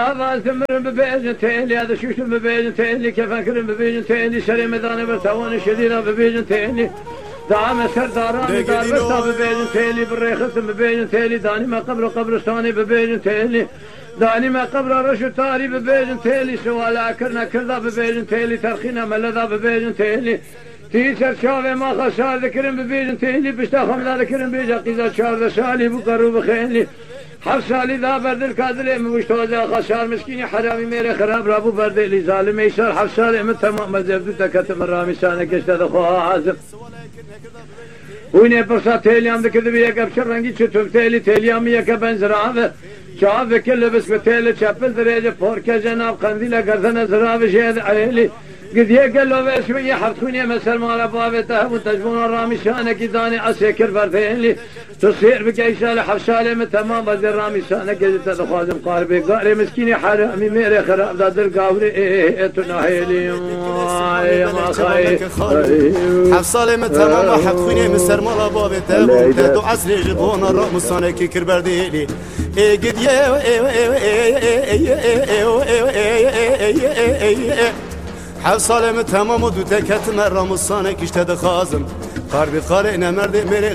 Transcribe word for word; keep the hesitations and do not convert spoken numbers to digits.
هذا ثمر ببيجن تيلي هذا شوشن ببيجن تيلي كيف أكرم ببيجن تيلي شري مداني برتواني شديدة ببيجن تيلي دعم سرداراني دار بستا ببيجن تيلي بالريخصم ببيجن تيلي داني ما قبر قبرستاني ببيجن تيلي داني ما قبر رشو تاري ببيجن تيلي سوالا كرنا كردا ببيجن تيلي ترخينا ملذا ببيجن تيلي تيسر شافي ما خسار ذكرن ببيجن تيلي بشتا خمدا ذكرن بيجا قيزا شار سالي بقرو بخيلي حف سالي ذا برد الكادلي موشتوزا خسار مسكيني حرامي ميري خراب رابو برد لي ظالم يسار حف سالي من تمام مزبدو تكتم الرامي سانه كشتا دخوها عازم ويني برسا تيليام ذكر بيك ابشر رنگي چتوم تيلي تيليام يك بنزراوه شاف كل بس بتيل چپل درجه فورك جناب قنديله گردن زراوه شهد عيلي قد يقلوا شويه حفتوني مثل مال بابته وتجبون الرامي شانه كداني عسكر برتيلي تصير بكيشال حفشاله من تمام بدر رامي شانه قد تخازم قاربي قاري مسكيني حرامي ميري خراب دادر قاوري ايه تناهيلي يا ما خاي حفصاله من تمام حفتوني مثل مال بابته وتدو عسل جبون الرامي شانه كيكر برديلي ايه قد يا حفصاله من تمام ودو تكت مرة مصانه كشت دخازم قاربي قارئنا مرد ميري